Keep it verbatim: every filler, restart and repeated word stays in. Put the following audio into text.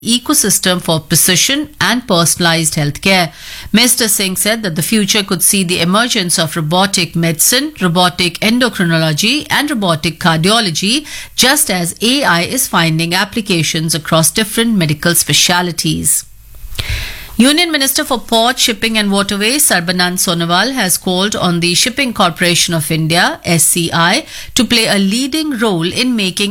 ecosystem for precision and personalized healthcare. Mister Singh said that the future could see the emergence of robotic medicine, robotic endocrinology, and robotic cardiology, just as A I is finding applications across different medical specialities. Union Minister for Port, Shipping and Waterways Sarbanand Sonowal has called on the Shipping Corporation of India, S C I, to play a leading role in making